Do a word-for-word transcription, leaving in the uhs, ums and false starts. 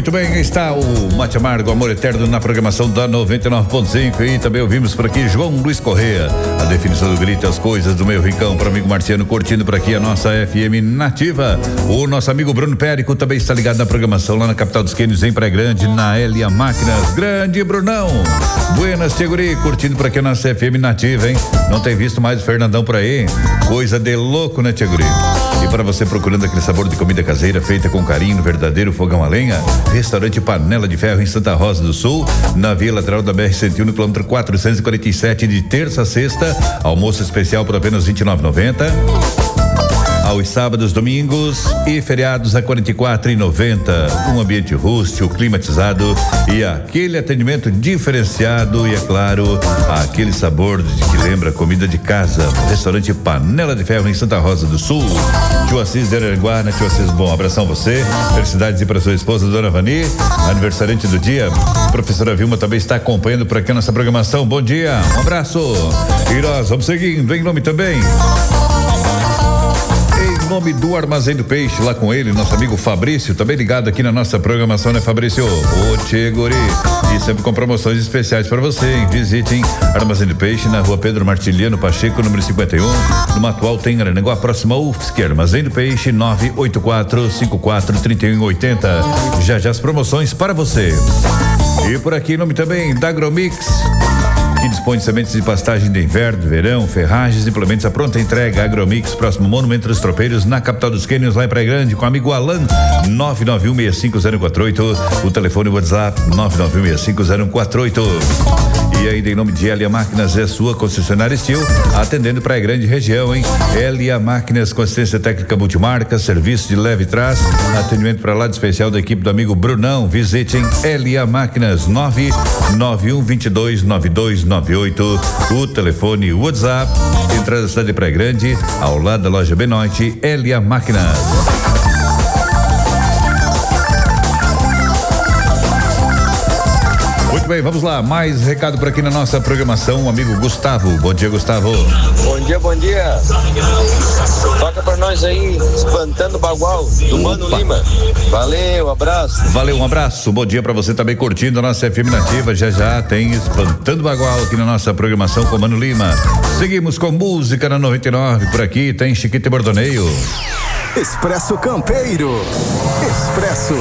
Muito bem, está o Mate Amargo, Amor Eterno na programação da noventa e nove ponto cinco e também ouvimos por aqui João Luiz Correia, a definição do grito, as coisas do meu rincão, para amigo Marciano curtindo por aqui a nossa F M nativa. O nosso amigo Bruno Périco também está ligado na programação lá na capital dos Quênios, em Praia Grande, na Elia Máquinas. Grande Brunão, buenas Teguri, curtindo por aqui a nossa F M nativa, hein? Não tem visto mais o Fernandão por aí? Coisa de louco, né, Teguri? E para você procurando aquele sabor de comida caseira feita com carinho no verdadeiro fogão a lenha, Restaurante Panela de Ferro em Santa Rosa do Sul, na via lateral da B R cento e um, no quilômetro quatrocentos e quarenta e sete, de terça a sexta, almoço especial por apenas vinte e nove reais e noventa centavos. Aos sábados, domingos e feriados a quarenta e quatro reais e noventa centavos. Um ambiente rústico, climatizado e aquele atendimento diferenciado e, é claro, aquele sabor de que lembra comida de casa. Restaurante Panela de Ferro em Santa Rosa do Sul. Tio Assis de Araranguá, né, Tio Assis? Bom, abração a você. Felicidades e para sua esposa, Dona Vani, aniversariante do dia. Professora Vilma também está acompanhando por aqui a nossa programação. Bom dia, um abraço. E nós vamos seguindo, em nome também. Em nome do Armazém do Peixe, lá com ele, nosso amigo Fabrício, também ligado aqui na nossa programação, né, Fabrício? Ô, Tchegori, e sempre com promoções especiais para você, hein? Visitem Armazém do Peixe na rua Pedro Martiliano Pacheco, número cinquenta e um, no atual tem Aranguá, próximo ao U F S C. Armazém do Peixe, nove oito quatro, cinco quatro, três um oito zero. Já já as promoções para você. E por aqui, em nome também da Agromix, que dispõe de sementes de pastagem de inverno, verão, ferragens e implementos à pronta entrega. Agromix, próximo Monumento dos Tropeiros, na capital dos Quênios, lá em Praia Grande, com o amigo Alan, nove nove um, seis cinco zero quatro oito, o telefone WhatsApp nove nove um, seis cinco zero quatro oito. E ainda em nome de Elia Máquinas, é sua concessionária Estil, atendendo Praia Grande região, hein? Elia Máquinas, consistência técnica multimarca, serviço de leve trás, atendimento para lá de especial da equipe do amigo Brunão. Visitem Elia Máquinas, nove nove um, dois dois nove dois nove oito, o telefone WhatsApp, entrada da cidade de Praia Grande, ao lado da loja Benoite, Elia Máquinas. Muito bem, vamos lá, mais recado por aqui na nossa programação, o amigo Gustavo. Bom dia, Gustavo. Bom dia, bom dia. Toca pra nós aí, Espantando Bagual, do Opa. Mano Lima. Valeu, abraço. Valeu, um abraço. Bom dia pra você também curtindo a nossa F M nativa. Já já tem Espantando Bagual aqui na nossa programação com Mano Lima. Seguimos com música na noventa e nove. Por aqui tem Chiquita e Bordoneio. Expresso Campeiro. Expresso